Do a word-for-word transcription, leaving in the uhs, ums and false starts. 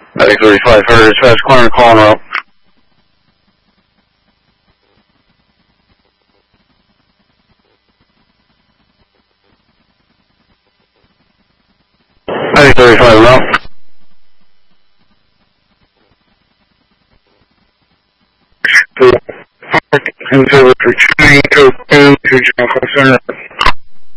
I thirty-five hertz, fast corner, calling out. I thirty-five now. Consider returning to General Center.